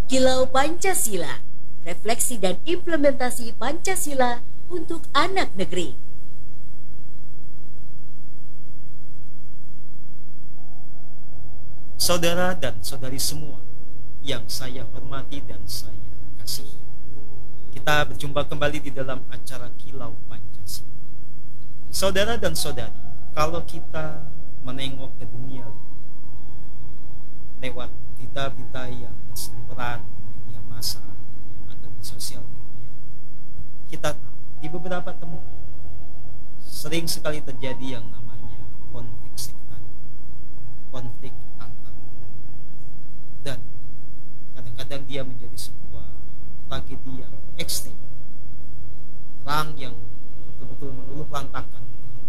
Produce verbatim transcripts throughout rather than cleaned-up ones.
Kilau Pancasila, refleksi dan implementasi Pancasila untuk anak negeri. Saudara dan saudari semua yang saya hormati dan saya kasihi, kita berjumpa kembali di dalam acara Kilau Pancasila. Saudara dan saudari, kalau kita menengok ke dunia lewat berita-berita yang berseliweran di media massa atau di sosial media, kita tahu di beberapa tempat sering sekali terjadi yang namanya konflik sektarian, konflik antar, dan kadang-kadang dia menjadi sebuah tragedi yang ekstrim, perang yang betul-betul meluluh lantakan.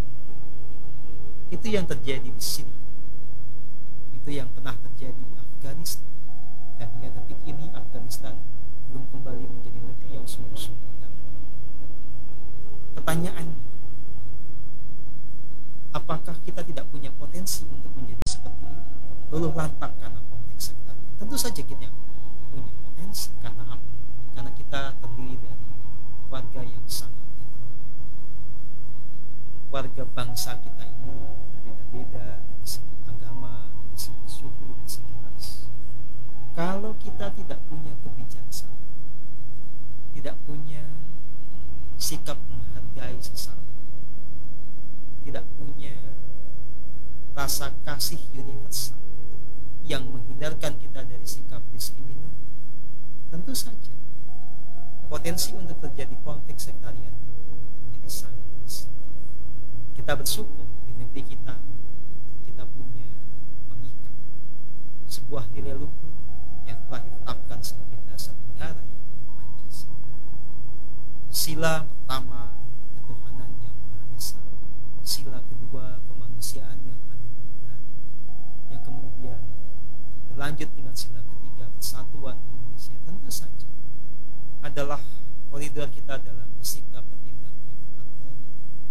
Itu yang terjadi di sini, itu yang pernah terjadi di Afghanistan, dan hingga detik ini Afghanistan belum kembali menjadi negeri yang sungguh-sungguh damai. Pertanyaannya, apakah kita tidak punya potensi untuk menjadi seperti ini, luluh lantak karena konflik sektarian? Tentu saja kita punya potensi. Karena apa? Karena kita terdiri dari warga yang sangat heterogen. Warga bangsa kita ini berbeda-beda dari segi agama, dari segi suku, dari segi ras. Kalau kita tidak punya kebijaksanaan, tidak punya sikap menghargai sesama, tidak punya rasa kasih universal yang menghindarkan kita dari sikap diskriminatif, tentu saja potensi untuk terjadi konflik sektarian menjadi sangat besar. Kita bersyukur di negeri kita, kita punya mengikat sebuah nilai luhur yang telah ditetapkan sebagai dasar negara, yaitu Pancasila. Sila pertama, ketuhanan yang Maha Esa. Sila kedua, kemanusiaan yang adil dan beradab. Yang kemudian berlanjut dengan sila ketiga, persatuan Indonesia. Tentu saja adalah koridor kita dalam bersikap bertindak harmoni,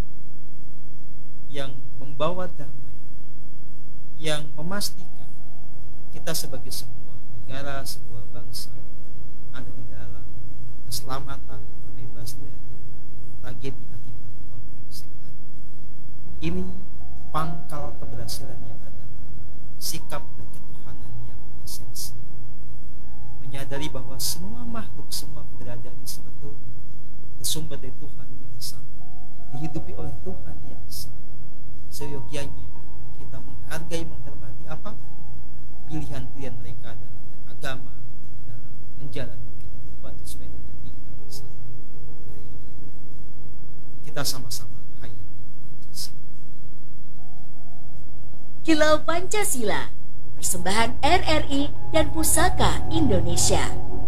yang membawa damai, yang memastikan kita sebagai sebuah negara, sebuah bangsa ada di dalam keselamatan, terbebas dari tragedi akibat konflik sektarian. Ini pangkal keberhasilan yang ada, sikap berketuhanan yang esensial, menyadari bahwa semua makhluk, semua keberadaan ini sebetulnya bersumber dari Tuhan yang sama, dihidupi oleh Tuhan yang sama. Seyogianya kita menghargai, menghormati apa pilihan-pilihan mereka dalam agama, dalam menjalani kehidupan sesuai dengan nikmat bersama. Kita sama-sama hayat Pancasila. Kilau Pancasila, persembahan R R I dan Pusaka Indonesia.